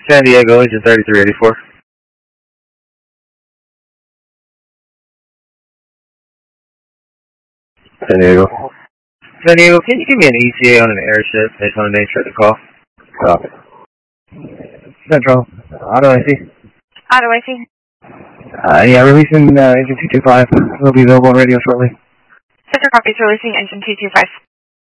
San Diego, Agent 3384. San Diego. San Diego, can you give me an ETA on an airship based on the nature of the call? Copy. Central, Auto IC. Auto IC. Yeah, releasing Agent 225. We'll be available on radio shortly. Central copies, releasing engine 225.